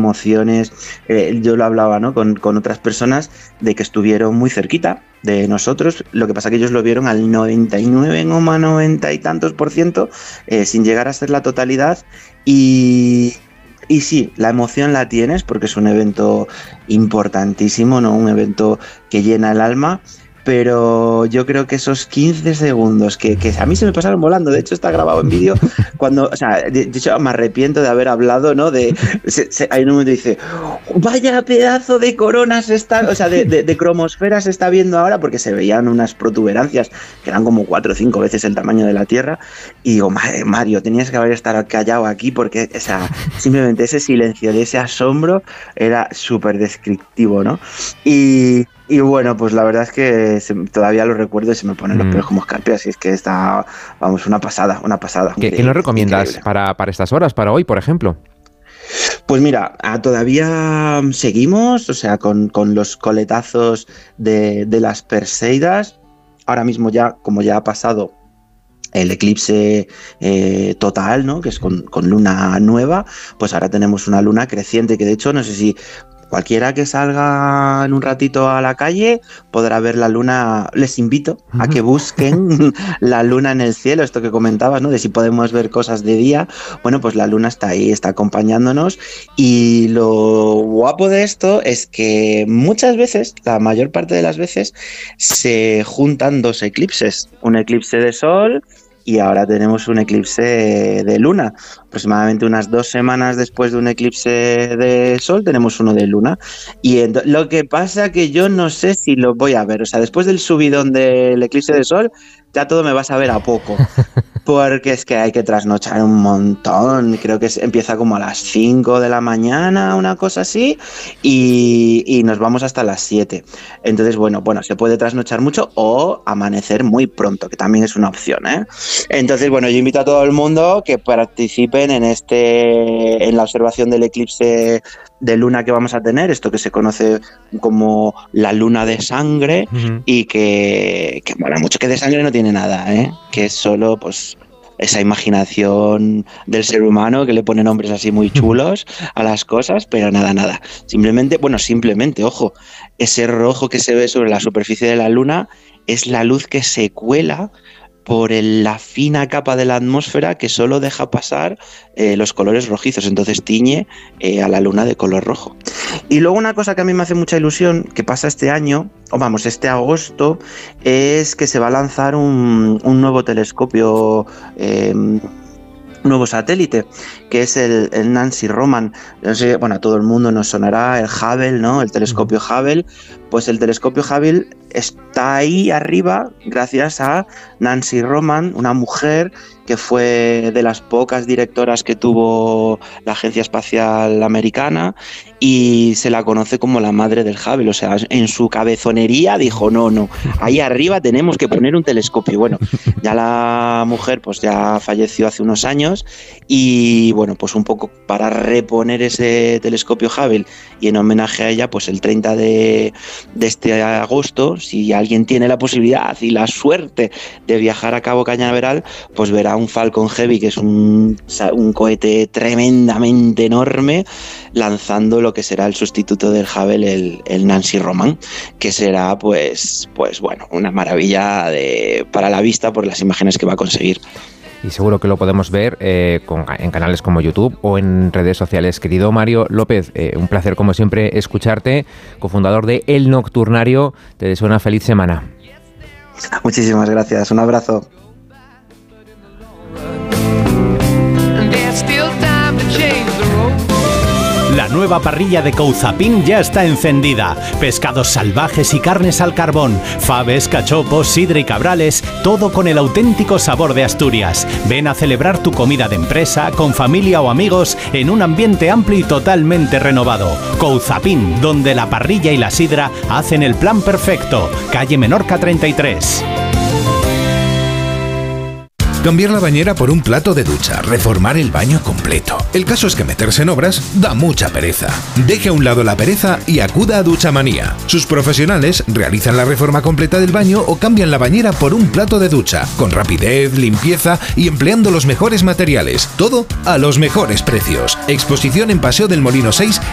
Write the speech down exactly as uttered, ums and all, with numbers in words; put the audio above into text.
emociones. Eh, yo lo hablaba, ¿no? con, con otras personas de que estuvieron muy cerquita de nosotros, lo que pasa que ellos lo vieron al noventa y nueve coma noventa y tantos por ciento, eh, sin llegar a ser la totalidad, y... Y sí, la emoción la tienes porque es un evento importantísimo, ¿no? Un evento que llena el alma, pero yo creo que esos quince segundos que, que a mí se me pasaron volando, de hecho está grabado en vídeo, cuando, o sea, de, de hecho me arrepiento de haber hablado, ¿no? De, se, se, hay un momento que dice, vaya pedazo de coronas está, o sea, de, de, de cromosfera se está viendo ahora, porque se veían unas protuberancias que eran como cuatro o cinco veces el tamaño de la Tierra, y digo, madre, Mario, tenías que haber estado callado aquí, porque, o sea, simplemente ese silencio, de ese asombro, era súper descriptivo, ¿no? Y... Y bueno, pues la verdad es que se, todavía lo recuerdo y se me ponen los pelos como escarpias, y es que está, vamos, una pasada, una pasada. ¿Qué, ¿qué nos recomiendas para, para estas horas, para hoy, por ejemplo? Pues mira, todavía seguimos, o sea, con, con los coletazos de, de las Perseidas. Ahora mismo ya, como ya ha pasado el eclipse eh, total, ¿no? Que es con, con luna nueva, pues ahora tenemos una luna creciente, que de hecho no sé si... Cualquiera que salga en un ratito a la calle podrá ver la luna. Les invito a que busquen la luna en el cielo, esto que comentabas, ¿no? De si podemos ver cosas de día. Bueno, pues la luna está ahí, está acompañándonos, y lo guapo de esto es que muchas veces, la mayor parte de las veces, se juntan dos eclipses. Un eclipse de sol y ahora tenemos un eclipse de luna. Aproximadamente unas dos semanas después de un eclipse de sol tenemos uno de luna. Y ent- lo que pasa que yo no sé si lo voy a ver. O sea, después del subidón del eclipse de sol, ya todo me va a saber a poco. Porque es que hay que trasnochar un montón. Creo que es, empieza como a las cinco de la mañana, una cosa así, y, y nos vamos hasta las siete. Entonces, bueno, bueno, se puede trasnochar mucho o amanecer muy pronto, que también es una opción, ¿eh? Entonces, bueno, yo invito a todo el mundo que participen en este, en la observación del eclipse de luna que vamos a tener, esto que se conoce como la luna de sangre, uh-huh. y que, que mola mucho, que de sangre no tiene nada, ¿eh? Que es solo, pues, esa imaginación del ser humano que le pone nombres así muy chulos a las cosas, pero nada, nada. Simplemente, bueno, simplemente, ojo, ese rojo que se ve sobre la superficie de la luna es la luz que se cuela por el, la fina capa de la atmósfera que solo deja pasar eh, los colores rojizos, entonces tiñe eh, a la luna de color rojo. Y luego una cosa que a mí me hace mucha ilusión, que pasa este año, o vamos, este agosto, es que se va a lanzar un, un nuevo telescopio, eh, nuevo satélite, que es el, el Nancy Roman. No sé, bueno, a todo el mundo nos sonará el Hubble, ¿no? El telescopio Hubble. Pues el telescopio Hubble está ahí arriba gracias a Nancy Roman, una mujer que fue de las pocas directoras que tuvo la Agencia Espacial Americana, y se la conoce como la madre del Hubble. O sea, en su cabezonería dijo, no, no, ahí arriba tenemos que poner un telescopio. Bueno, ya la mujer pues ya falleció hace unos años, y bueno, pues un poco para reponer ese telescopio Hubble y en homenaje a ella, pues el treinta de, de este agosto, si alguien tiene la posibilidad y la suerte de viajar a Cabo Cañaveral, pues verá un Falcon Heavy, que es un, un cohete tremendamente enorme, lanzando lo que será el sustituto del Hubble, el, el Nancy Roman, que será pues, pues bueno, una maravilla de, para la vista por las imágenes que va a conseguir. Y seguro que lo podemos ver eh, con, en canales como YouTube o en redes sociales. Querido Mario López, eh, un placer como siempre escucharte, cofundador de El Nocturnario. Te deseo una feliz semana. Muchísimas gracias, un abrazo. La nueva parrilla de Couzapin ya está encendida. Pescados salvajes y carnes al carbón, faves, cachopos, sidra y cabrales, todo con el auténtico sabor de Asturias. Ven a celebrar tu comida de empresa, con familia o amigos, en un ambiente amplio y totalmente renovado. Couzapin, donde la parrilla y la sidra hacen el plan perfecto. Calle Menorca treinta y tres. Cambiar la bañera por un plato de ducha, reformar el baño completo. El caso es que meterse en obras da mucha pereza. Deje a un lado la pereza y acuda a Duchamanía. Sus profesionales realizan la reforma completa del baño o cambian la bañera por un plato de ducha, con rapidez, limpieza y empleando los mejores materiales. Todo a los mejores precios. Exposición en Paseo del Molino seis